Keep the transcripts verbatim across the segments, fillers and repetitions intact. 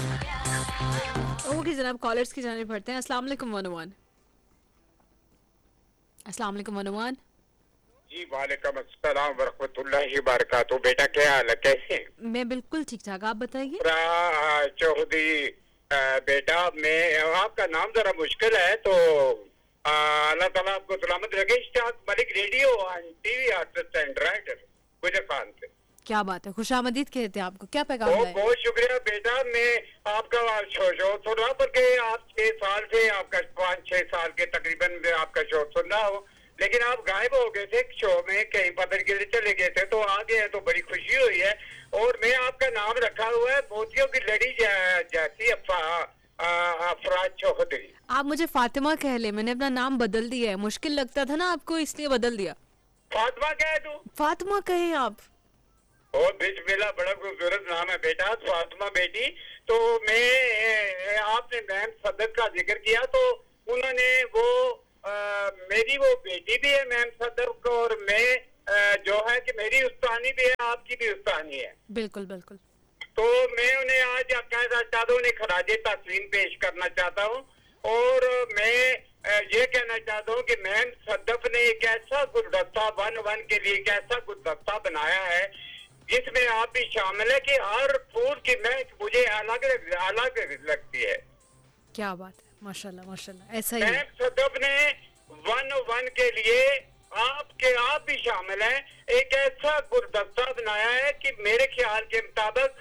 Okay जनाब, callers की जाने पड़ते हैं। अस्सलाम वालेकुम वनवान। अस्सलाम वालेकुम वनवान। जी वालेकुम अस्सलाम वरहमतुल्लाहि वबरकातुहू। बेटा क्या हाल है, कैसे हैं? मैं बिल्कुल ठीक ठाक, आप बताइए। रा- चौधरी अ, बेटा मैं आपका नाम जरा मुश्किल है, तो अ, अल्लाह ताला आपको सलामत रखे। Ishtiyaq Malik radio and TV artist and writer गुजर खान से। क्या बात है, खुशामदीद कहते हैं आपको, क्या पैगाम बहुत लाए? बहुत शुक्रिया बेटा। मैं आपका शो शो सुन रहा, बल्कि आप छह साल से आपका पाँच छह साल के तकरीबन मैं आपका शो सुन रहा हूँ, लेकिन आप गायब हो गए थे शो में, कहीं पता के लिए चले गए थे, तो आ गए तो बड़ी खुशी हुई है। और मैं आपका नाम रखा हुआ है मोतियों की लड़ी जा, जैसी अफराज चौधरी। आप मुझे फातिमा कह ले, मैंने अपना नाम बदल दिया है, मुश्किल लगता था ना आपको, इसलिए बदल दिया। फातिमा क्या है तू? फातिमा कहें आप। ओ बिस्मिल्लाह, बड़ा खूबसूरत नाम है बेटा, फातिमा बेटी। तो मैं आपने मैम सदक का जिक्र किया, तो उन्होंने वो आ, मेरी वो बेटी भी है मैम सदक, और मैं आ, जो है कि मेरी उस्तानी भी है, आपकी भी उस्तानी है। बिल्कुल बिल्कुल। तो मैं उन्हें आज कहना चाहता हूँ, उन्हें खराजे तस्लीम पेश करना चाहता हूँ। और मैं आ, ये कहना चाहता हूँ कि मैम सदफ ने एक ऐसा गुलदस्ता वन वन के लिए एक ऐसा गुलदस्ता बनाया है जिसमें आप भी शामिल है कि हर फूल की महक मुझे अलग अलग लगती है। क्या बात है, माशाल्लाह माशाल्लाह, ऐसा ही है। मैम सदफ ने वन वन के लिए आपके आप भी शामिल हैं, एक ऐसा गुलदस्ता बनाया है कि मेरे ख्याल के मुताबिक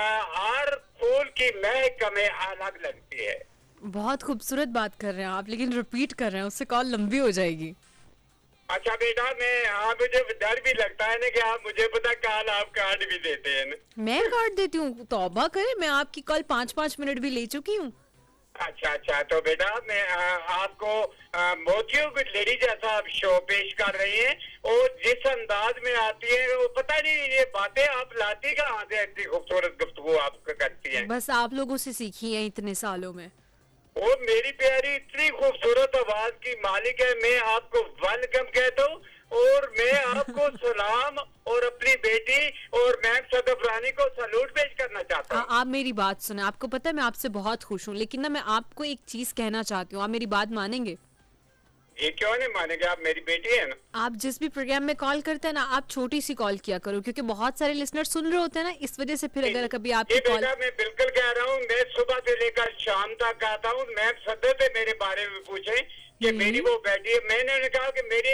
हर फूल की महक हमें अलग लगती है। बहुत खूबसूरत बात कर रहे हैं आप, लेकिन रिपीट कर रहे हैं, उससे कॉल लंबी हो जाएगी। अच्छा बेटा, मैं हाँ मुझे डर भी लगता है ना कि आप मुझे पता कॉल आप काट भी देते हैं ना। मैं काट देती हूँ? तौबा करे, मैं आपकी कॉल पाँच पाँच मिनट भी ले चुकी हूँ। अच्छा अच्छा, तो बेटा मैं आ, आपको आ, मोतियों की लेडी जैसा आप शो पेश कर रही हैं, और जिस अंदाज में आती है वो पता नहीं ये बातें आप लाती कहाँ से, इतनी खूबसूरत गुफ्तगू आप करती हैं। बस आप लोगों से सीखी है इतने सालों में। वो मेरी प्यारी इतनी खूबसूरत आवाज की मालिक है, मैं आपको वेलकम कहता हूँ, और मैं आपको सलाम और अपनी बेटी और मैम सदफ रानी को सैल्यूट पेश करना चाहता हूँ। आप मेरी बात सुने, आपको पता है मैं आपसे बहुत खुश हूँ, लेकिन ना मैं आपको एक चीज कहना चाहती हूँ, आप मेरी बात मानेंगे? ये क्यों नहीं मानेंगे, आप मेरी बेटी है ना। आप जिस भी प्रोग्राम में कॉल करते हैं ना, आप छोटी सी कॉल किया करो, क्योंकि बहुत सारे लिसनर सुन रहे होते हैं ना, इस वजह से फिर अगर कभी आपकी कॉल। मैं बिल्कुल कह रहा हूँ, मैं सुबह से लेकर शाम तक आता हूँ, मैम सदर से मेरे बारे में पूछे कि मेरी वो बेटी है। मैंने उन्हें कहा कि मेरी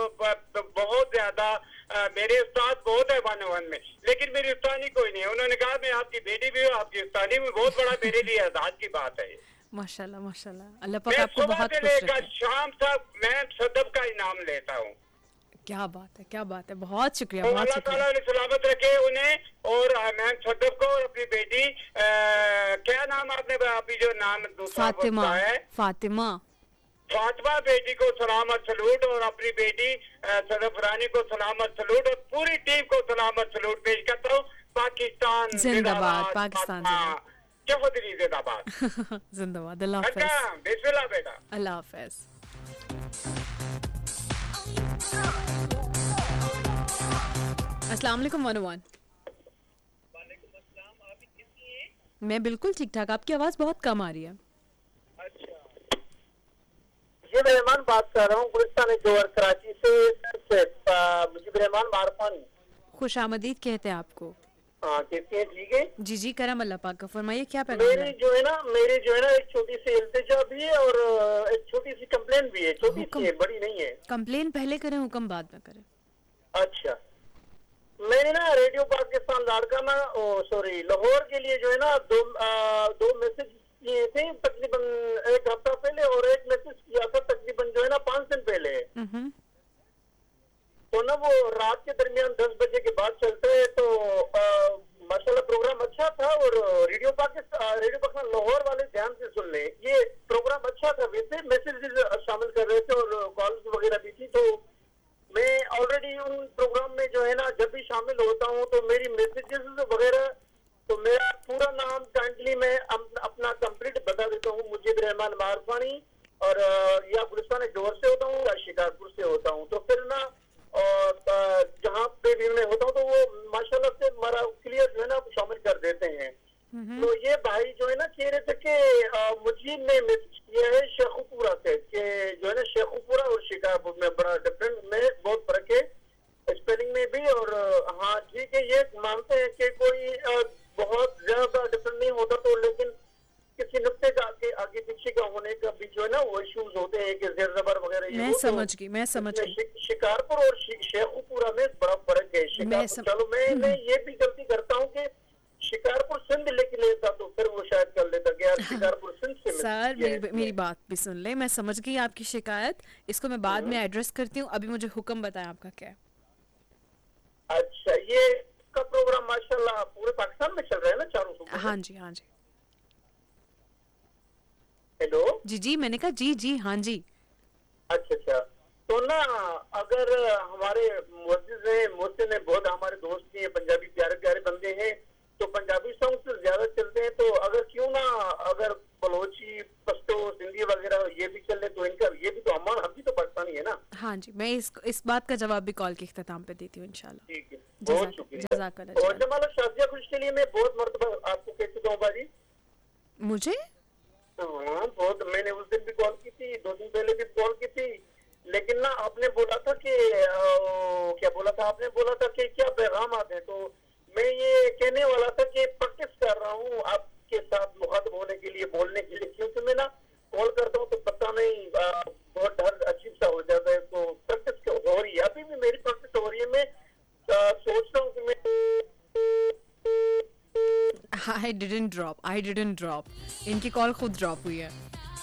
बहुत ज्यादा मेरे उस्ताद बहुत है वन वन में, लेकिन मेरी उस्तानी कोई नहीं है। उन्होंने कहा मैं आपकी बेटी भी हूँ, आपकी उस्तानी भी, बहुत बड़ा मेरे लिए आजाद की बात है। माशाल्लाह माशाल्लाह, अल्लाह पाक आपको बहुत खुश रखे। शाम तक मैं सदफ का इनाम लेता हूँ। क्या बात है, क्या बात है, बहुत शुक्रिया, तो बहुत अल्लाह शुक्रिया। ताला ने सलामत रखे उन्हें और मैम सदफ को और अपनी बेटी आ, क्या नाम आपने अभी जो नाम फातिमा है, फातिमा फातिमा बेटी को सलामत सलूट, और अपनी बेटी सदफ रानी को सलामत सलूट, और पूरी टीम को सलामत सलूट पेश करता हूँ। पाकिस्तान जिंदाबाद, पाकिस्तान चौधरी जिंदाबाद। जिंदाबाद। अल्लाह हाफ़िज़। बिस्मिल्लाह बेटा, अल्लाह हाफ़िज़। अस्सलाम वालेकुम वनवान। मैं बिल्कुल ठीक ठाक, आपकी आवाज बहुत कम आ रही है। मुजीब रहमान बात कर रहा हूँ, गुलिस्तान जोहर कराची से। मुजीब रहमान मारफानी। खुश आमदीद कहते हैं आपको। हाँ कैसे हैं, ठीक है जी जी, करम अल्लाह पाक का, फरमाइए क्या पैगाम मेरी है? जो है ना मेरी जो है ना एक छोटी सी इल्तिजा भी है और एक छोटी सी कंप्लेन भी है। छोटी सी है, बड़ी नहीं है। कंप्लेन पहले करें, हुक्म बाद में करें। अच्छा, मैंने ना रेडियो पाकिस्तान लाड़का में सॉरी लाहौर के लिए जो है ना दो आ, दो मैसेज किए थे तकरीबन एक हफ्ता पहले, और एक मैसेज किया था तकरीबन जो है ना पाँच दिन पहले। तो ना वो रात के दरमियान दस बजे के बाद चलते हैं, तो माशाल्लाह प्रोग्राम अच्छा था, और रेडियो पाकिस्तान रेडियो पाकिस्तान लाहौर वाले ध्यान से सुन ले, ये प्रोग्राम अच्छा था। वैसे मैसेज शामिल कर रहे थे और कॉल्स वगैरह भी थी, तो मैं ऑलरेडी उन प्रोग्राम में जो है ना जब भी शामिल होता हूँ तो मेरी मैसेजेस वगैरह, तो मेरा पूरा नाम काइंडली मैं अपना कंप्लीट बता देता हूँ। मुजीब रहमान मारफानी, और या गुलिस्तान जोहर से होता हूँ या शिकारपुर से होता हूँ। तो फिर ना और जहाँ पे भी मैं होता हूँ तो वो माशाल्लाह से हमारा क्लियर जो है ना शामिल कर देते हैं। तो ये भाई जो है ना कह रहे थे कि मुझे ने मैसेज किया है शेखुपुरा से कि जो है ना शेखुपुरा और शिकारपुर में बड़ा डिफरेंस में बहुत फर्क है स्पेलिंग में भी। और हाँ ठीक है, ये मानते हैं कि कोई आ, बहुत ज्यादा डिफरेंट नहीं होता, तो लेकिन किसी नुक्ते का आगे आगे पीछे का होने का भी जो है ना वो इश्यूज होते हैं कि जेर जबर वगैरह। मैं समझ गई मैं समझ गई शिकारपुर और शेखुपुरा में बड़ा फर्क है। शिकारपुर चलो मैं मैं ये भी गलती करता हूँ कि शिकारपुर सिंध लेके लेता तो फिर वो शायद कर लेता कि यार शिकारपुर सिंध से। सर मेरी मेरी बात भी सुन ले, मैं समझ गई आपकी शिकायत, इसको मैं बाद में एड्रेस करती हूँ। अभी मुझे हुक्म बताएं आपका क्या है। अच्छा, ये का प्रोग्राम माशाल्लाह पूरे पाकिस्तान में चल रहा है ना चारों सूबों में? हाँ जी हाँ जी। हेलो जी जी, मैंने कहा जी जी हाँ जी। अच्छा अच्छा, तो ना अगर हमारे मोहसिन है मोहसिन है बहुत हमारे दोस्त भी हैं, पंजाबी प्यारे प्यारे बंदे हैं, तो पंजाबी सॉन्ग से ज्यादा चलते हैं, तो अगर क्यों ना अगर बलोची पश्तो सिंधी वगैरह ये भी चल रहे तो इनका ये भी तो हम हम भी तो पाकिस्तानी है ना। हाँ जी, मैं इस इस बात का जवाब भी कॉल के इख्तिताम पे देती हूँ इंशाल्लाह। ठीक है, बहुत शुक्रिया। और जमाल शाजिया खुश के लिए मैं बहुत मरतबा आपको कह चुका हूँ बाजी। मुझे हाँ बहुत, मैंने उस दिन भी कॉल की थी, दो दिन पहले भी कॉल की थी, लेकिन ना आपने बोला था कि क्या बोला था आपने बोला था कि क्या पैगाम आते हैं, तो मैं ये कहने वाला था कि प्रैक्टिस कर रहा हूँ आपके साथ मुखातब होने के लिए, बोलने के लिए, क्योंकि मैं ना कॉल करता हूँ तो पता नहीं आ, बहुत डर अजीब सा हो जाता है, तो प्रैक्टिस हो रही है, अभी भी मेरी प्रैक्टिस हो रही है। मैं आ, सोच रहा हूँ कि मैं I didn't drop, I didn't drop. इनकी कॉल खुद ड्रॉप हुई है।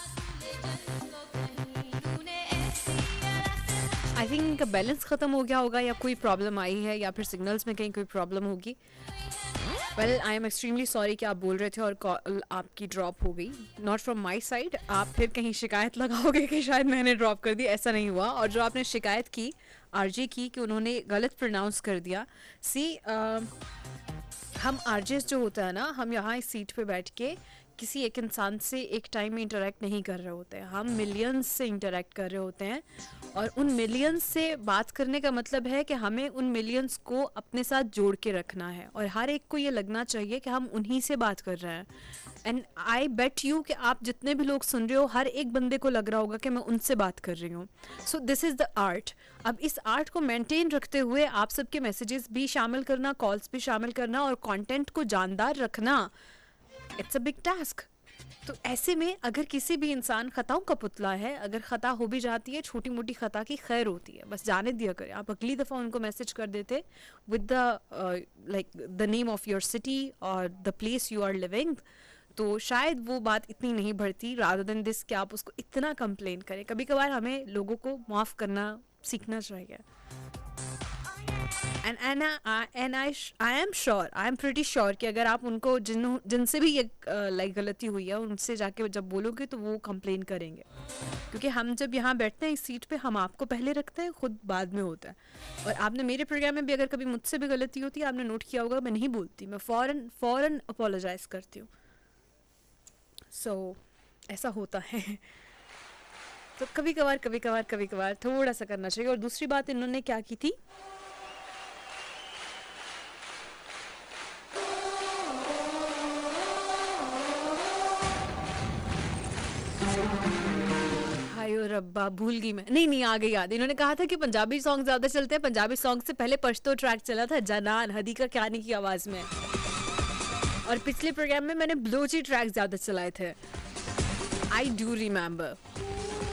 आई थिंक इनका बैलेंस ख़त्म हो गया होगा, या कोई प्रॉब्लम आई है, या फिर सिग्नल्स में कहीं कोई प्रॉब्लम होगी। Well I am extremely sorry कि आप बोल रहे थे और कॉल आपकी ड्रॉप हो गई। नॉट फ्रॉम माई साइड, आप फिर कहीं शिकायत लगाओगे कि शायद मैंने ड्रॉप कर दी, ऐसा नहीं हुआ। और जो आपने शिकायत की आरजे की कि उन्होंने गलत प्रोनाउंस कर दिया, सी uh, हम आरजेस जो होता है ना, हम यहाँ इस सीट पे बैठ के किसी एक इंसान से एक टाइम में इंटरेक्ट नहीं कर रहे होते हैं, हम मिलियंस से इंटरेक्ट कर रहे होते हैं। और उन मिलियंस से बात करने का मतलब है कि हमें उन मिलियंस को अपने साथ जोड़ के रखना है, और हर एक को ये लगना चाहिए कि हम उन्हीं से बात कर रहे हैं। एंड आई बेट यू कि आप जितने भी लोग सुन रहे हो, हर एक बंदे को लग रहा होगा कि मैं उनसे बात कर रही हूँ। So this is the art. अब इस आर्ट को मेंटेन रखते हुए आप सबके मैसेजेस भी शामिल करना, कॉल्स भी शामिल करना, और कंटेंट को जानदार रखना, इट्स अ बिग टास्क। तो ऐसे में अगर किसी भी इंसान खताओं का पुतला है, अगर खता हो भी जाती है, छोटी मोटी खता की खैर होती है, बस जाने दिया करें। आप अगली दफ़ा उनको मैसेज कर देते with the like the name of your city और the place you are living, तो शायद वो बात इतनी नहीं बढ़ती, रादर देन दिस कि आप उसको इतना कंप्लेन करें। कभी कभार हमें लोगों को माफ़ करना सीखना चाहिए। And and and I I am sure, I am pretty sure कि अगर आप उनको जिन जिनसे भी ये लाइक uh, गलती हुई है, उनसे जाके जब बोलोगे तो वो कंप्लेन करेंगे। क्योंकि हम जब यहाँ बैठते हैं इस सीट पे, हम आपको पहले रखते हैं, खुद बाद में होता है। और आपने मेरे प्रोग्राम में भी अगर कभी मुझसे भी गलती होती है, आपने नोट किया होगा, मैं नहीं बोलती, मैं फ़ौरन फ़ौरन अपोलोजाइज़ करती हूँ। सो so, ऐसा होता है। तो कभी कभार कभी कभार कभी कभार थोड़ा सा करना चाहिए। और दूसरी बात इन्होंने क्या की थी, हायो रब्बा भूल गई मैं, नहीं नहीं आ गई याद। इन्होंने कहा था कि पंजाबी सॉन्ग ज्यादा चलते हैं, पंजाबी सॉन्ग से पहले पश्तो ट्रैक चला था जनान हदीका क्यानी की आवाज में, और पिछले प्रोग्राम में मैंने बलोची ट्रैक ज्यादा चलाए थे। I do remember.